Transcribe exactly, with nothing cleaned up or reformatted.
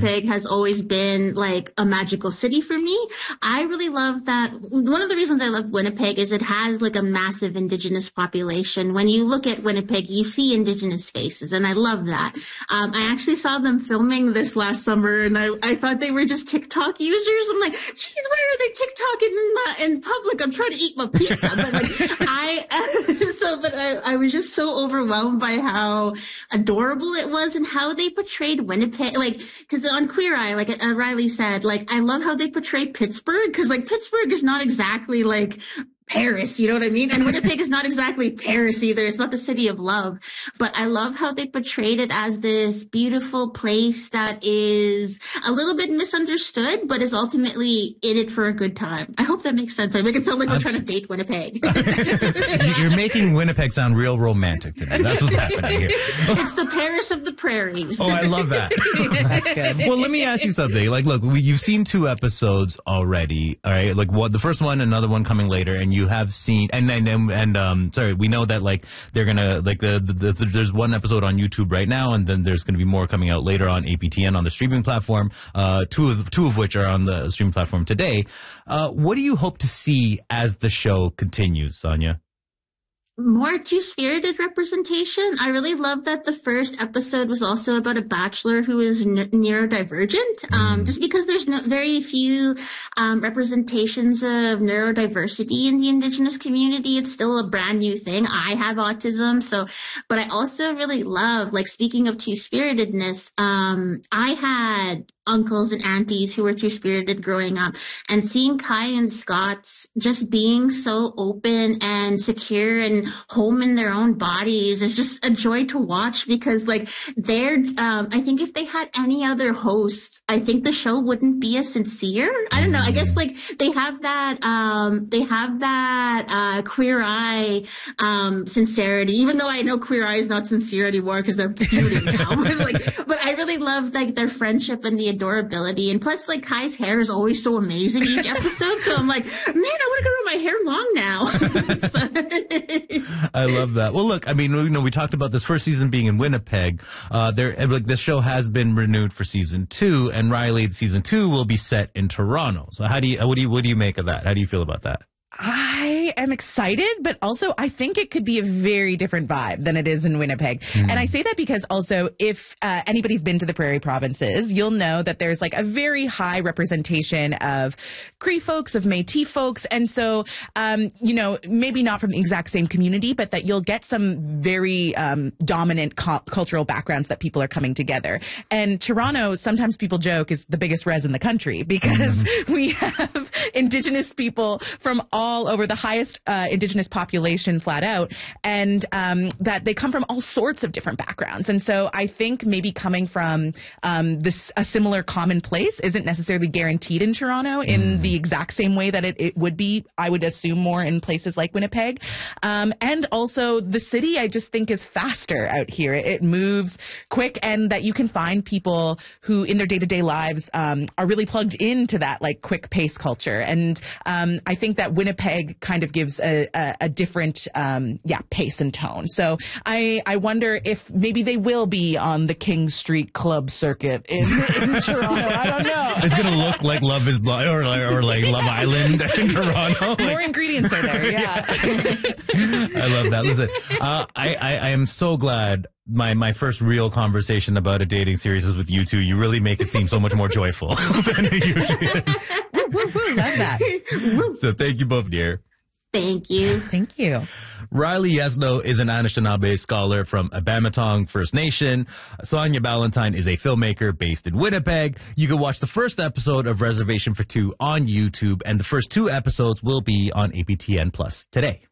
Winnipeg has always been like a magical city for me. I really love that. One of the reasons I love Winnipeg is it has like a massive Indigenous population. When you look at Winnipeg, you see Indigenous faces, and I love that. Um, I actually saw them filming this last summer, and I, I thought they were just TikTok users. I'm like, geez, why are they TikToking in, uh, in public? I'm trying to eat my pizza. But like, I, so, but I, I was just so overwhelmed by how adorable it was and how they portrayed Winnipeg. Like, cause on Queer Eye, like uh, Riley said, like, I love how they portrayed Pittsburgh. Cause like Pittsburgh is not exactly like Paris, you know what I mean? And Winnipeg is not exactly Paris either. It's not the city of love. But I love how they portrayed it as this beautiful place that is a little bit misunderstood, but is ultimately in it for a good time. I hope that makes sense. I make it sound like we're trying to date Winnipeg. You're making Winnipeg sound real romantic to me. That's what's happening here. It's the Paris of the prairies. Oh, I love that. That's good. Well, let me ask you something. Like, look, we, you've seen two episodes already, all right? Like, what the first one, another one coming later, and you have seen, and and and, and um, sorry, we know that like they're gonna like the, the, the there's one episode on YouTube right now, and then there's gonna be more coming out later on A P T N on the streaming platform. Uh, two of two of which are on the streaming platform today. Uh, what do you hope to see as the show continues, Sonia? More two-spirited representation. I really love that the first episode was also about a bachelor who is n- neurodivergent, um, mm. just because there's no, very few um, representations of neurodiversity in the Indigenous community. It's still a brand new thing. I have autism, so, but I also really love, like, speaking of two-spiritedness, um, I had uncles and aunties who were two-spirited growing up, and seeing Kai and Scott's just being so open and secure and home in their own bodies is just a joy to watch, because like they're um I think if they had any other hosts, I think the show wouldn't be as sincere. I don't know, I guess like they have that um they have that uh Queer Eye um sincerity, even though I know Queer Eye is not sincere anymore because they're feuding now. But like, but I really love like their friendship and the adorability, and plus like Kai's hair is always so amazing each episode, so I'm like, man, I want to grow my hair long now. So, I love that. Well, look, I mean, you know, we talked about this first season being in Winnipeg. Uh, there, like, this show has been renewed for season two, and Riley, season two will be set in Toronto. So, how do you, what do you, what do you make of that? How do you feel about that? I am excited, but also I think it could be a very different vibe than it is in Winnipeg. Mm. And I say that because also if uh, anybody's been to the Prairie Provinces, you'll know that there's like a very high representation of Cree folks, of Métis folks. And so, um, you know, maybe not from the exact same community, but that you'll get some very um, dominant cu- cultural backgrounds that people are coming together. And Toronto, sometimes people joke, is the biggest res in the country because mm. we have Indigenous people from all all over, the highest uh, Indigenous population flat out, and um, that they come from all sorts of different backgrounds. And so I think maybe coming from um, this a similar common place isn't necessarily guaranteed in Toronto in mm. the exact same way that it, it would be, I would assume, more in places like Winnipeg. Um, and also the city, I just think, is faster out here. It, it moves quick, and that you can find people who in their day-to-day lives um, are really plugged into that like quick pace culture. And um, I think that Winnipeg Winnipeg kind of gives a, a, a different, um, yeah, pace and tone. So I, I wonder if maybe they will be on the King Street Club circuit in, in Toronto. I don't know. It's going to look like Love is Blind or, or like Love Island in Toronto. More like, ingredients are there, yeah. I love that. Listen, uh, I, I, I am so glad my my first real conversation about a dating series is with you two. You really make it seem so much more joyful than it usually is. Woo, woo, woo. Love that. So thank you both, dear. Thank you. Thank you. Riley Yesno is an Anishinaabe scholar from Abamatong First Nation. Sonia Ballantyne is a filmmaker based in Winnipeg. You can watch the first episode of Reservation for Two on YouTube, and the first two episodes will be on A P T N Plus today.